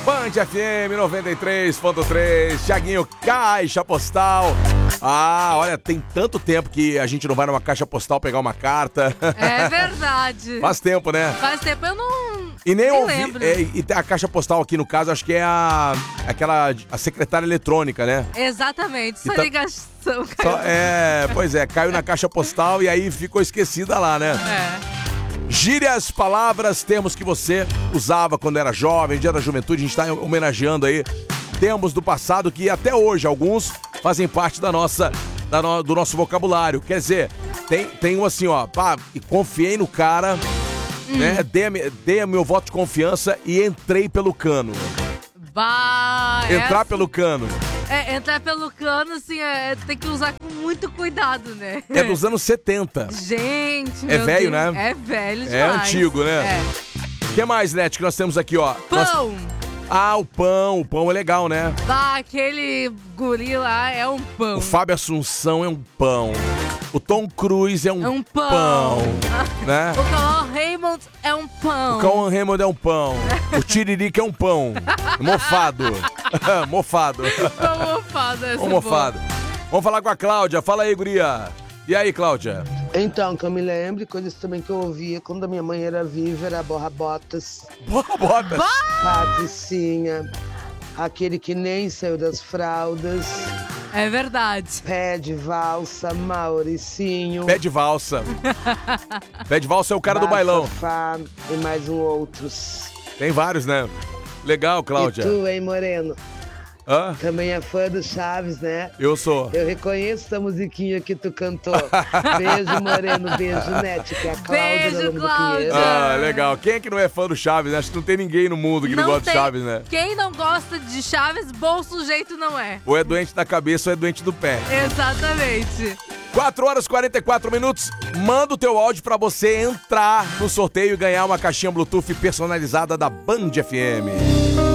Band FM 93.3, Thiaguinho, Caixa Postal. Ah, olha, tem tanto tempo que a gente não vai numa caixa postal pegar uma carta. É verdade. Faz tempo, né? Faz tempo, eu não... E nem ouvi. lembro. E a caixa postal aqui, no caso, acho que é a secretária eletrônica, né? Exatamente, sua Então- ligação, cara. Pois é, caiu na caixa postal e aí ficou esquecida lá, né? É. Gírias, palavras, termos que você usava quando era jovem, dia da juventude, a gente tá homenageando aí termos do passado que até hoje alguns fazem parte do nosso vocabulário. Quer dizer, tem um assim, ó, pá, e confiei no cara, né? Dei meu voto de confiança e entrei pelo cano. Entrar pelo cano. Entrar pelo cano, assim, tem que usar com muito cuidado, né? É dos anos 70. Gente, É meu velho, Deus, né? É velho demais. É antigo, né? O que mais, Net, que nós temos aqui, ó? Pão! O pão é legal, né? Aquele guri lá é um pão. O Fábio Assunção é um pão. O Tom Cruise é um pão. Né? O Cauã Raymond é um pão. O Cauã Raymond é um pão. O Tiririca é um pão. Mofado. Mofado. Mofado, essa Mofado. Vamos falar com a Cláudia. Fala aí, guria. E aí, Cláudia? Então, que eu me lembro, coisas também que eu ouvia quando a minha mãe era viva, era borra-botas. Borra-botas? Patricinha. Aquele que nem saiu das fraldas. É verdade. Pé de valsa, Mauricinho. Pé de valsa. Pé de valsa é o cara do bailão. Bafafá e mais outros. Tem vários, né? Legal, Cláudia. E tu, hein, Moreno? Hã? Também é fã do Chaves, né? Eu sou. Eu reconheço essa musiquinha que tu cantou. Beijo, Moreno. Beijo, Net, que é a Cláudia. Beijo, Cláudia. Legal. Quem é que não é fã do Chaves, né? Acho que não tem ninguém no mundo que não gosta de Chaves, né? Quem não gosta de Chaves, bom sujeito não é. Ou é doente da cabeça ou é doente do pé. Exatamente. 4 horas e 44 minutos. Manda o teu áudio pra você entrar no sorteio e ganhar uma caixinha Bluetooth personalizada da Band FM.